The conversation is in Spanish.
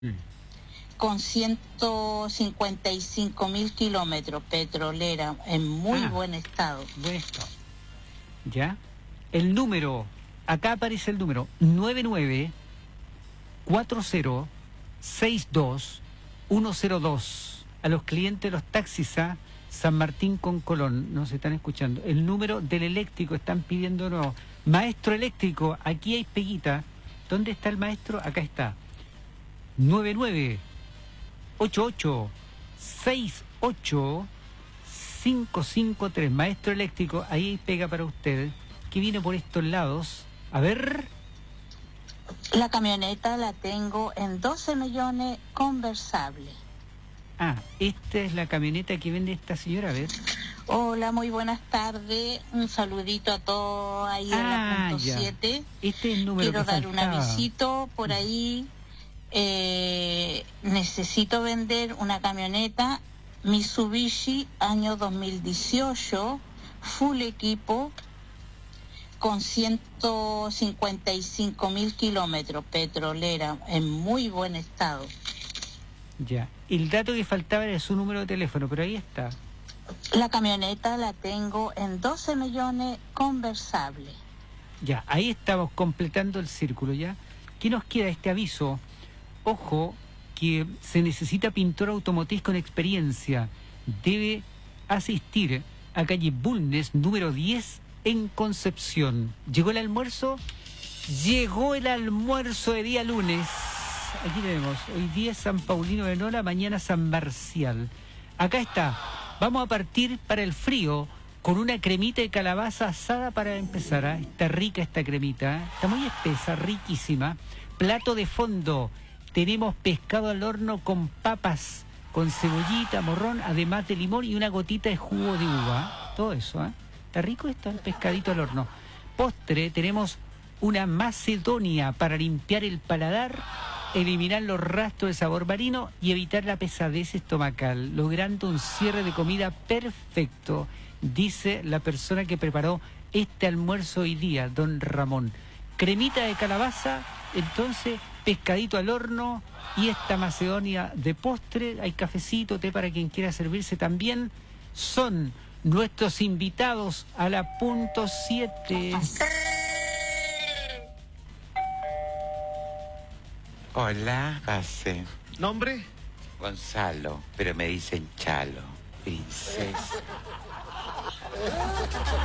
Mm. Con 155.000 kilómetros, petrolera, en muy buen estado. Buen estado. ¿Ya? El número, acá aparece el número 994062102. A los clientes de los taxis a San Martín con Colón, nos están escuchando. El número del eléctrico, están pidiendo nuevo. Maestro eléctrico, aquí hay peguita. ¿Dónde está el maestro? Acá está. 9988685553. Maestro eléctrico, ahí pega para usted. Que viene por estos lados. A ver. La camioneta la tengo en 12 millones conversable. Ah, esta es la camioneta que vende esta señora, a ver. Hola, muy buenas tardes. Un saludito a todos ahí en la punto 7. Este es el número. Quiero que dar faltaba. un avisito por ahí. Necesito vender una camioneta Mitsubishi año 2018, full equipo, con 155.000 kilómetros, petrolera, en muy buen estado. Ya, el dato que faltaba era su número de teléfono, pero ahí está. La camioneta la tengo en 12 millones conversable. Ya, ahí estamos completando el círculo, ¿ya? ¿Qué nos queda este aviso? Ojo, que se necesita pintor automotriz con experiencia. Debe asistir a calle Bulnes, número 10, en Concepción. ¿Llegó el almuerzo? Llegó el almuerzo de día lunes. Aquí tenemos, hoy día San Paulino de Nola, mañana San Marcial. Acá está, vamos a partir para el frío con una cremita de calabaza asada para empezar. Está rica esta cremita, está muy espesa, riquísima. Plato de fondo, tenemos pescado al horno con papas, con cebollita, morrón, además de limón y una gotita de jugo de uva. Todo eso, ¿eh? Está rico esto, el pescadito al horno. Postre, tenemos una macedonia para limpiar el paladar, eliminar los rastros de sabor marino y evitar la pesadez estomacal, logrando un cierre de comida perfecto, dice la persona que preparó este almuerzo hoy día, don Ramón. Cremita de calabaza, entonces pescadito al horno y esta macedonia de postre. Hay cafecito, té para quien quiera servirse también. Son nuestros invitados a la punto 7. Hola, pase. ¿Nombre? Gonzalo, pero me dicen Chalo. Princesa.